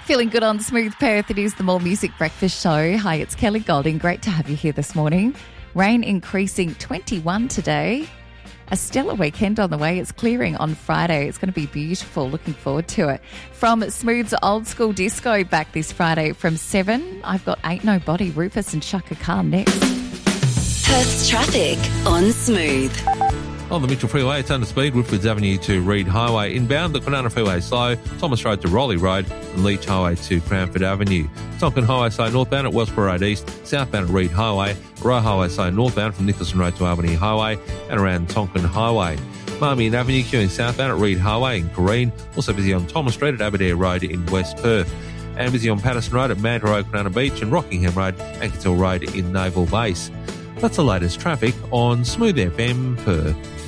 Feeling good on Smooth Perth. It is the More Music Breakfast Show. Hi, it's Kelly Golding. Great to have you here this morning. Rain increasing 21 today. A stellar weekend on the way. It's clearing on Friday. It's going to be beautiful. Looking forward to it. From Smooth's Old School Disco back this Friday from 7. I've got Ain't Nobody, Rufus and Chaka Khan next. Perth's traffic on Smooth. On the Mitchell Freeway, it's under speed, Woodfords Avenue to Reed Highway. Inbound, the Kwinana Freeway slow, Thomas Road to Raleigh Road and Leach Highway to Cranford Avenue. Tonkin Highway slow northbound at Wellsborough Road East, southbound at Reed Highway, Roe Highway slow northbound from Nicholson Road to Albany Highway and around Tonkin Highway. Marmion Avenue queuing southbound at Reed Highway in Corrine, also busy on Thomas Street at Aberdare Road in West Perth. And busy on Patterson Road at Manta Road, Kwinana Beach and Rockingham Road, Ankersville Road in Naval Base. That's the latest traffic on Smooth FM Perth.